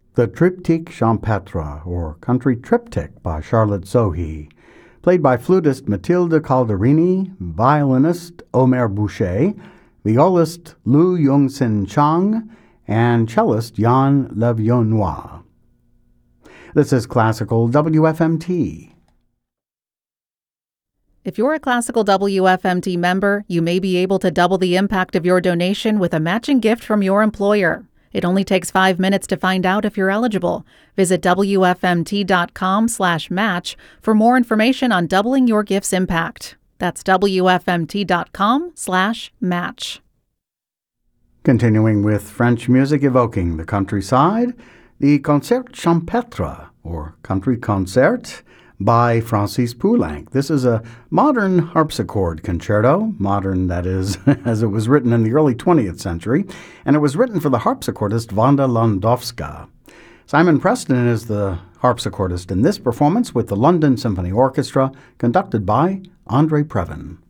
The Triptyque Champêtre, or Country Triptych by Charlotte Sohi, played by flutist Mathilde Calderini, violinist Omer Boucher, violist Lu Yongsin Chang, and cellist Yann Levionnois. This is Classical WFMT. If you're a Classical WFMT member, you may be able to double the impact of your donation with a matching gift from your employer. It only takes 5 minutes to find out if you're eligible. Visit WFMT.com/match for more information on doubling your gift's impact. That's WFMT.com/match. Continuing with French music evoking the countryside, the Concert Champêtre, or Country Concert, by Francis Poulenc. This is a modern harpsichord concerto, modern, that is, as it was written in the early 20th century, and it was written for the harpsichordist Wanda Landowska. Simon Preston is the harpsichordist in this performance with the London Symphony Orchestra, conducted by André Previn.